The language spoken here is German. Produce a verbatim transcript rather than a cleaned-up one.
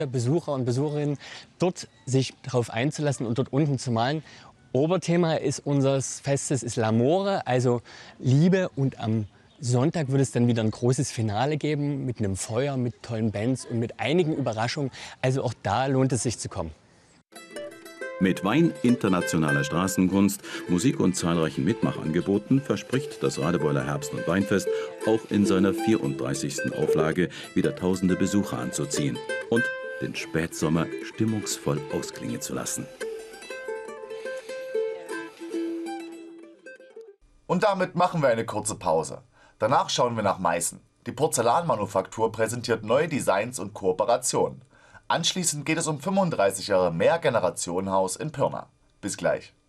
Besucher und Besucherinnen dort sich darauf einzulassen und dort unten zu malen. Oberthema ist unseres Festes ist L'Amore, also Liebe, und am Sonntag wird es dann wieder ein großes Finale geben mit einem Feuer, mit tollen Bands und mit einigen Überraschungen. Also auch da lohnt es sich zu kommen. Mit Wein, internationaler Straßenkunst, Musik und zahlreichen Mitmachangeboten verspricht das Radebeuler Herbst- und Weinfest auch in seiner vierunddreißigsten Auflage wieder tausende Besucher anzuziehen und den Spätsommer stimmungsvoll ausklingen zu lassen. Und damit machen wir eine kurze Pause. Danach schauen wir nach Meißen. Die Porzellanmanufaktur präsentiert neue Designs und Kooperationen. Anschließend geht es um fünfunddreißig Jahre Mehrgenerationenhaus in Pirna. Bis gleich.